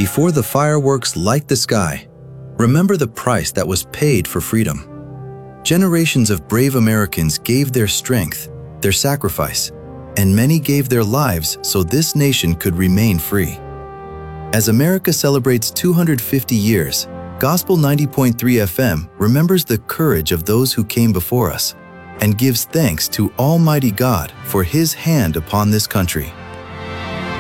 Before the fireworks light the sky, remember the price that was paid for freedom. Generations of brave Americans gave their strength, their sacrifice, and many gave their lives so this nation could remain free. As America celebrates 250 years, Gospel 90.3 FM remembers the courage of those who came before us and gives thanks to Almighty God for His hand upon this country.